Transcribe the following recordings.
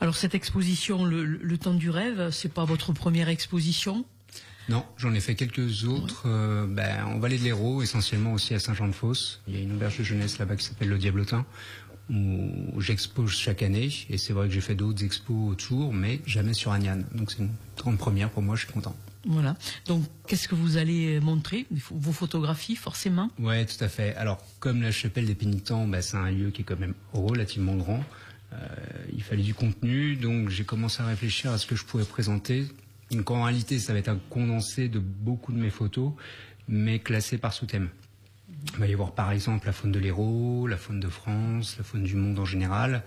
Alors cette exposition, le temps du rêve, c'est pas votre première exposition? Non, j'en ai fait quelques autres, en Vallée de l'Hérault, essentiellement aussi à Saint-Jean-de-Fosse. Il y a une auberge de jeunesse là-bas qui s'appelle le Diablotin, où j'expose chaque année. Et c'est vrai que j'ai fait d'autres expos autour, mais jamais sur Agnan. Donc c'est une grande première pour moi, je suis content. Voilà. Donc qu'est-ce que vous allez montrer? Vos photographies, forcément? Ouais, tout à fait. Alors, comme la chapelle des Pénitents, c'est un lieu qui est quand même relativement grand. Il fallait du contenu, donc j'ai commencé à réfléchir à ce que je pourrais présenter. Donc en réalité, ça va être un condensé de beaucoup de mes photos, mais classées par sous-thème. Il va y avoir par exemple la faune de l'Hérault, la faune de France, la faune du monde en général.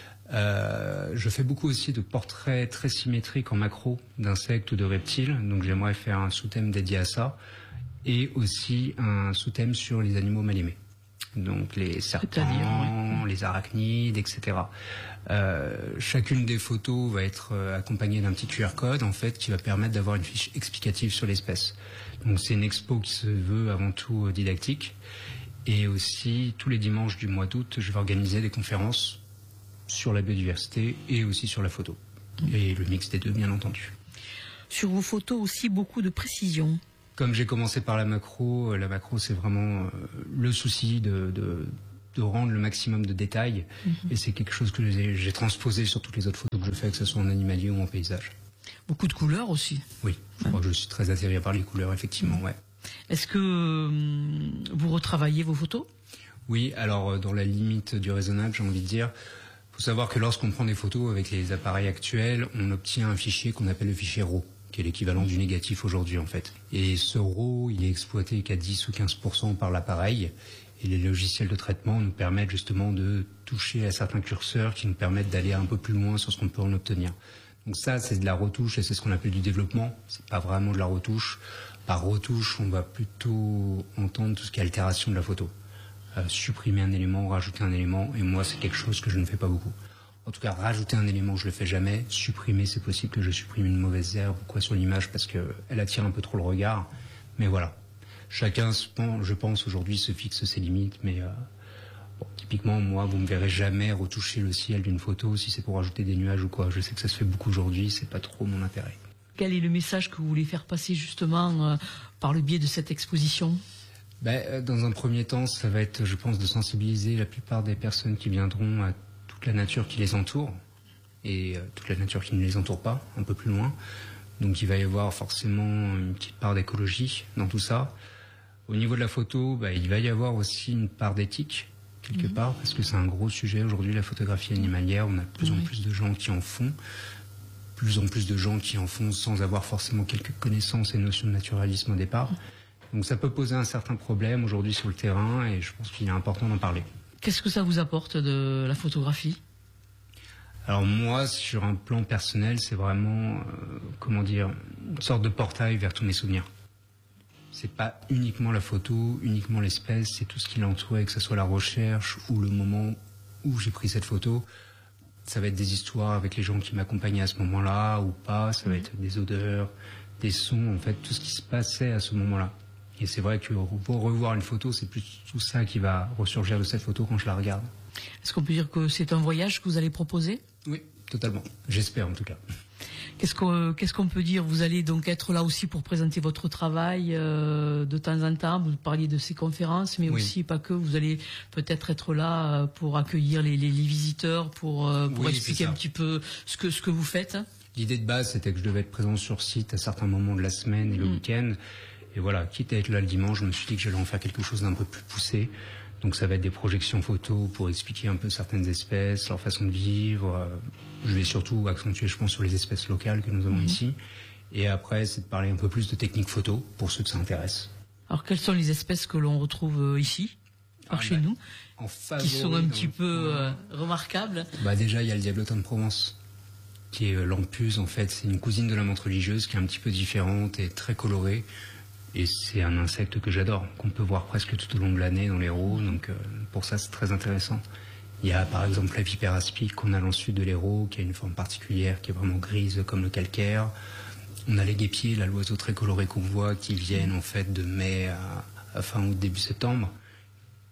Je fais beaucoup aussi de portraits très symétriques en macro d'insectes ou de reptiles, donc j'aimerais faire un sous-thème dédié à ça, et aussi un sous-thème sur les animaux mal aimés. Donc les serpents, les arachnides, etc. Chacune des photos va être accompagnée d'un petit QR code en fait qui va permettre d'avoir une fiche explicative sur l'espèce. Donc c'est une expo qui se veut avant tout didactique, et aussi tous les dimanches du mois d'août je vais organiser des conférences sur la biodiversité et aussi sur la photo, et le mix des deux bien entendu. Sur vos photos aussi beaucoup de précision. Comme j'ai commencé par la macro c'est vraiment le souci de rendre le maximum de détails, et c'est quelque chose que j'ai transposé sur toutes les autres photos que je fais, que ce soit en animalier ou en paysage. Beaucoup de couleurs aussi. Oui, je crois que je suis très attiré par les couleurs, effectivement, ouais. Est-ce que vous retravaillez vos photos? Oui, alors dans la limite du raisonnable, j'ai envie de dire. Faut savoir que lorsqu'on prend des photos avec les appareils actuels, on obtient un fichier qu'on appelle le fichier RAW, qui est l'équivalent du négatif aujourd'hui en fait. Et ce RAW, il est exploité qu'à 10 ou 15% par l'appareil, et les logiciels de traitement nous permettent justement de toucher à certains curseurs qui nous permettent d'aller un peu plus loin sur ce qu'on peut en obtenir. Donc ça, c'est de la retouche, et c'est ce qu'on appelle du développement. C'est pas vraiment de la retouche. Par retouche, on va plutôt entendre tout ce qui est altération de la photo. Supprimer un élément, rajouter un élément, et moi, c'est quelque chose que je ne fais pas beaucoup. En tout cas, rajouter un élément, je le fais jamais. Supprimer, c'est possible que je supprime une mauvaise herbe ou quoi sur l'image parce que elle attire un peu trop le regard. Mais voilà. Chacun, je pense, aujourd'hui se fixe ses limites, mais typiquement, moi, vous me verrez jamais retoucher le ciel d'une photo si c'est pour rajouter des nuages ou quoi. Je sais que ça se fait beaucoup aujourd'hui, c'est pas trop mon intérêt. Quel est le message que vous voulez faire passer justement par le biais de cette exposition? Dans un premier temps, ça va être, je pense, de sensibiliser la plupart des personnes qui viendront à toute la nature qui les entoure, et toute la nature qui ne les entoure pas, un peu plus loin. Donc il va y avoir forcément une petite part d'écologie dans tout ça. Au niveau de la photo, il va y avoir aussi une part d'éthique, quelque part, parce que c'est un gros sujet aujourd'hui, la photographie animalière. On a de plus en plus de gens qui en font, plus en plus de gens qui en font sans avoir forcément quelques connaissances et notions de naturalisme au départ. Donc ça peut poser un certain problème aujourd'hui sur le terrain, et je pense qu'il est important d'en parler. Qu'est-ce que ça vous apporte de la photographie? Alors moi, sur un plan personnel, c'est vraiment, une sorte de portail vers tous mes souvenirs. C'est pas uniquement la photo, uniquement l'espèce, c'est tout ce qui l'entourait, que ce soit la recherche ou le moment où j'ai pris cette photo. Ça va être des histoires avec les gens qui m'accompagnaient à ce moment-là ou pas, ça va être des odeurs, des sons, en fait, tout ce qui se passait à ce moment-là. Et c'est vrai que pour revoir une photo, c'est plus tout ça qui va ressurgir de cette photo quand je la regarde. Est-ce qu'on peut dire que c'est un voyage que vous allez proposer? Oui, totalement. J'espère en tout cas. Qu'est-ce qu'on peut dire? Vous allez donc être là aussi pour présenter votre travail de temps en temps. Vous parliez de ces conférences, mais aussi pas que. Vous allez peut-être être là pour accueillir les visiteurs, pour expliquer un petit peu ce que vous faites. L'idée de base, c'était que je devais être présent sur site à certains moments de la semaine et le week-end. Et voilà, quitte à être là le dimanche, je me suis dit que j'allais en faire quelque chose d'un peu plus poussé. Donc ça va être des projections photos pour expliquer un peu certaines espèces, leur façon de vivre. Je vais surtout accentuer, je pense, sur les espèces locales que nous avons ici. Et après, c'est de parler un peu plus de techniques photo pour ceux que ça intéresse. Alors quelles sont les espèces que l'on retrouve ici, chez nous, qui sont un petit peu remarquables? Déjà, il y a le diablotin de Provence, qui est l'ampuse, en fait. C'est une cousine de la menthe religieuse qui est un petit peu différente et très colorée. Et c'est un insecte que j'adore, qu'on peut voir presque tout au long de l'année dans l'Hérault, donc pour ça c'est très intéressant. Il y a par exemple la vipère aspic qu'on a dans le sud de l'Hérault, qui a une forme particulière, qui est vraiment grise comme le calcaire. On a les guêpiers, là, l'oiseau très coloré qu'on voit, qui viennent en fait de mai à fin août, début septembre.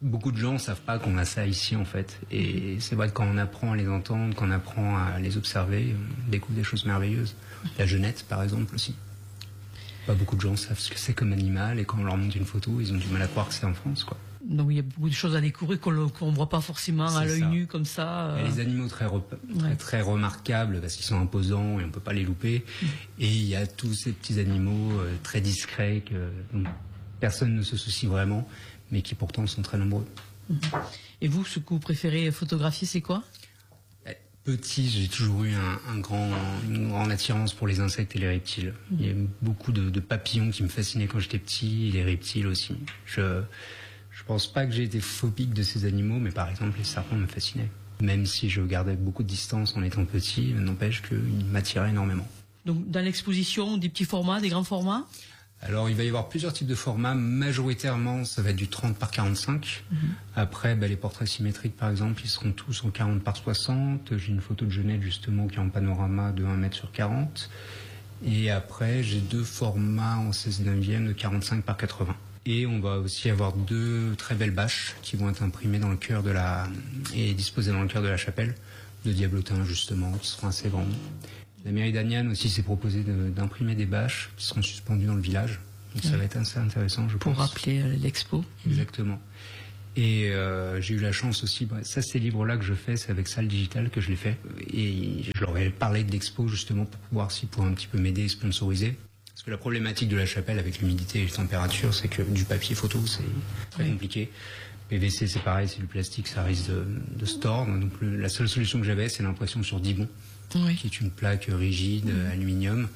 beaucoup de gens ne savent pas qu'on a ça ici en fait. Et c'est vrai que quand on apprend à les entendre, quand on apprend à les observer, on découvre des choses merveilleuses. La genette par exemple aussi. Pas beaucoup de gens savent ce que c'est comme animal et quand on leur montre une photo, ils ont du mal à croire que c'est en France, quoi. Donc il y a beaucoup de choses à découvrir qu'on ne voit pas forcément à l'œil nu comme ça. Il y a les animaux très remarquables parce qu'ils sont imposants et on ne peut pas les louper. Et il y a tous ces petits animaux très discrets dont personne ne se soucie vraiment, mais qui pourtant sont très nombreux. Et vous, ce que vous préférez photographier, c'est quoi? Petit, j'ai toujours eu une grande attirance pour les insectes et les reptiles. Il y a beaucoup de papillons qui me fascinaient quand j'étais petit, et les reptiles aussi. Je pense pas que j'ai été phobique de ces animaux, mais par exemple les serpents me fascinaient. Même si je gardais beaucoup de distance en étant petit, n'empêche qu'ils m'attiraient énormément. Donc dans l'exposition, des petits formats, des grands formats? Alors il va y avoir plusieurs types de formats. Majoritairement, ça va être du 30 par 45. Après, les portraits symétriques par exemple, ils seront tous en 40 par 60. J'ai une photo de Genette justement qui est en panorama de 1 mètre sur 40. Et après, j'ai 2 formats en 16/9 de 45 par 80. Et on va aussi avoir 2 très belles bâches qui vont être imprimées dans le cœur et disposées dans le cœur de la chapelle de Diablotin justement, qui seront assez grandes. La mairie d'Aniane aussi s'est proposé d'imprimer des bâches qui seront suspendues dans le village. Donc ça va être assez intéressant, je pense. Pour rappeler l'expo. Exactement. Et j'ai eu la chance aussi, ça ces livres-là que je fais, c'est avec Salle Digital que je les fais. Et je leur ai parlé de l'expo justement pour voir s'ils pourraient un petit peu m'aider et sponsoriser. Parce que la problématique de la chapelle avec l'humidité et les températures, c'est que du papier photo, c'est très compliqué. PVC, c'est pareil, c'est du plastique, ça risque de se tordre. Donc la seule solution que j'avais, c'est l'impression sur Dibond, qui est une plaque rigide, aluminium.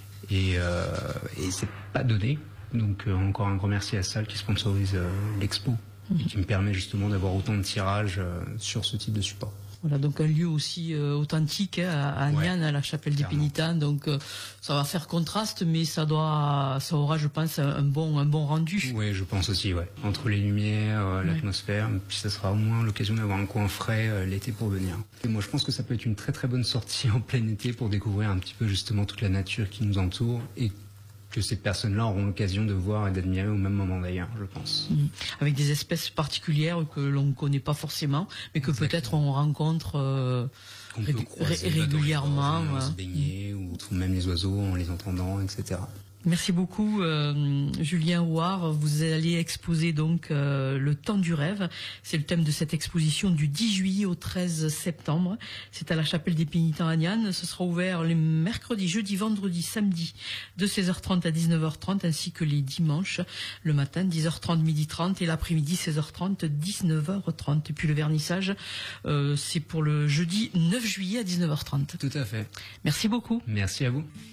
Et c'est pas donné. Donc encore un grand merci à Salle qui sponsorise l'expo et qui me permet justement d'avoir autant de tirages sur ce type de support. Voilà, donc un lieu aussi authentique à Aniane, à la chapelle des Pénitents. Donc ça va faire contraste, mais ça aura, je pense, un bon rendu. Oui, je pense aussi, ouais. Entre les lumières, l'atmosphère, puis ça sera au moins l'occasion d'avoir un coin frais l'été pour venir. Et moi, je pense que ça peut être une très très bonne sortie en plein été pour découvrir un petit peu justement toute la nature qui nous entoure et que ces personnes-là auront l'occasion de voir et d'admirer au même moment d'ailleurs, je pense. Avec des espèces particulières que l'on ne connaît pas forcément, mais que peut-être on rencontre régulièrement. Se baigner, ou même les oiseaux en les entendant, etc. Merci beaucoup Julien Houard. Vous allez exposer donc le temps du rêve. C'est le thème de cette exposition du 10 juillet au 13 septembre. C'est à la chapelle des Pénitents à Aniane. Ce sera ouvert les mercredis, jeudi, vendredi, samedi de 16h30 à 19h30 ainsi que les dimanches le matin 10h30, 12h30 et l'après-midi 16h30, 19h30. Et puis le vernissage c'est pour le jeudi 9 juillet à 19h30. Tout à fait. Merci beaucoup. Merci à vous.